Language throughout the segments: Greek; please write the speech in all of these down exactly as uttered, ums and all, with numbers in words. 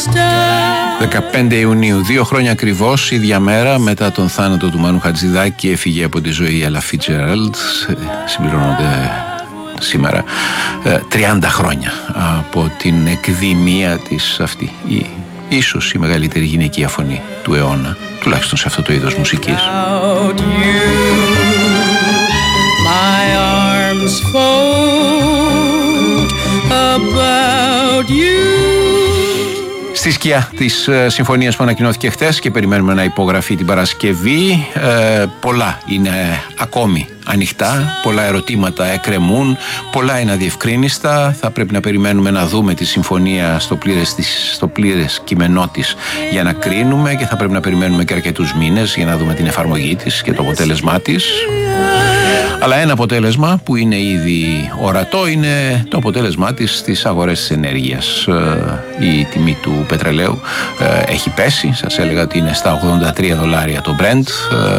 δεκαπέντε Ιουνίου, δύο χρόνια ακριβώς, ίδια μέρα μετά τον θάνατο του Μάνου Χατζηδάκη, έφυγε από τη ζωή η Ella Fitzgerald. Συμπληρώνονται σήμερα τριάντα χρόνια από την εκδημία της αυτή, η, ίσως η μεγαλύτερη γυναικεία φωνή του αιώνα, τουλάχιστον σε αυτό το είδος μουσικής. Στη σκιά της ε, συμφωνίας που ανακοινώθηκε χτες και περιμένουμε να υπογραφεί την Παρασκευή, ε, πολλά είναι ακόμη ανοιχτά, πολλά ερωτήματα εκκρεμούν, πολλά είναι αδιευκρίνιστα. Θα πρέπει να περιμένουμε να δούμε τη συμφωνία στο πλήρες, της, στο πλήρες κείμενό της για να κρίνουμε, και θα πρέπει να περιμένουμε και αρκετούς μήνες για να δούμε την εφαρμογή της και το αποτέλεσμά της. Αλλά ένα αποτέλεσμα που είναι ήδη ορατό είναι το αποτέλεσμά της στις αγορές της ενέργειας. Η τιμή του πετρελαίου έχει πέσει, σας έλεγα ότι είναι στα ογδόντα τρία δολάρια το Brent,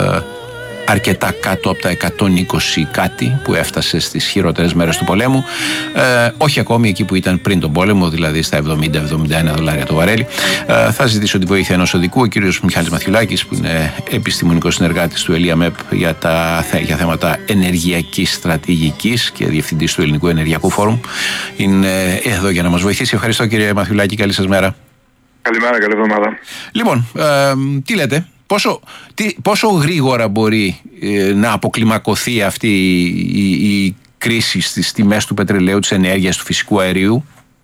αρκετά κάτω από τα εκατόν είκοσι κάτι που έφτασε στις χειρότερες μέρες του πολέμου, ε, όχι ακόμη εκεί που ήταν πριν τον πόλεμο, δηλαδή στα εβδομήντα με εβδομήντα ένα δολάρια το βαρέλι. Ε, θα ζητήσω τη βοήθεια ενός οδικού, ο κύριος Μιχάλης Μαθιουλάκης, που είναι επιστημονικός συνεργάτης του ΕΛΙΑΜΕΠ για, τα, για θέματα ενεργειακής στρατηγικής και διευθυντής του Ελληνικού Ενεργειακού Φόρουμ. Είναι εδώ για να μας βοηθήσει. Ευχαριστώ κύριε Μαθιουλάκη, καλή σας μέρα. Καλημέρα, καλή εβδομάδα. Λοιπόν, ε, τι λέτε? Πόσο, τι, πόσο γρήγορα μπορεί ε, να αποκλιμακωθεί αυτή η, η, η κρίση στις τιμές του πετρελαίου, της ενέργειας, του φυσικού αερίου?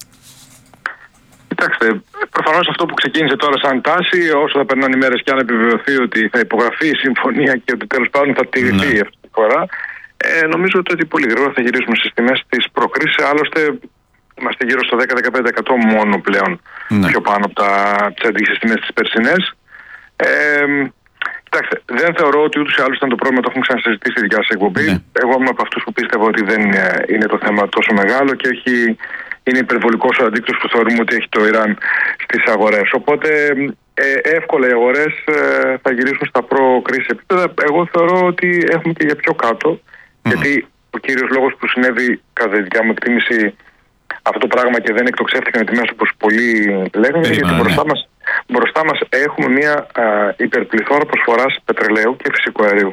Κοιτάξτε, προφανώς αυτό που ξεκίνησε τώρα σαν τάση, όσο θα περνάνε οι μέρες και αν επιβεβαιωθεί ότι θα υπογραφεί η συμφωνία και ότι τέλος πάντων θα τηρηθεί, ναι, αυτή τη φορά, ε, νομίζω ότι πολύ γρήγορα θα γυρίσουμε στις τιμές της προκρίσης. Άλλωστε, είμαστε γύρω στο δέκα με δεκαπέντε τοις εκατό μόνο πλέον, ναι, πιο πάνω από τις αντίστοιχες τιμές της περσινές. Ε, κοιτάξτε, δεν θεωρώ ότι ούτως ή άλλως ήταν το πρόβλημα, το έχουμε ξανασυζητήσει στη δικιά σας εκπομπή. Ναι. Εγώ είμαι από αυτούς που πίστευα ότι δεν είναι το θέμα τόσο μεγάλο και έχει, είναι υπερβολικός ο αντίκτυπος που θεωρούμε ότι έχει το Ιράν στις αγορές. Οπότε ε, εύκολα οι αγορές ε, θα γυρίσουν στα προ-κρίση επίπεδα. Εγώ θεωρώ ότι έχουμε και για πιο κάτω, mm. γιατί ο κύριος λόγος που συνέβη, κατά τη δικιά μου εκτίμηση, αυτό το πράγμα και δεν εκτοξεύτηκαν οι τιμές όπως πολλοί λέγανε, γιατί ναι. μπροστά μας Μπροστά μας έχουμε μια α, υπερπληθώρα προσφοράς πετρελαίου και φυσικού αερίου.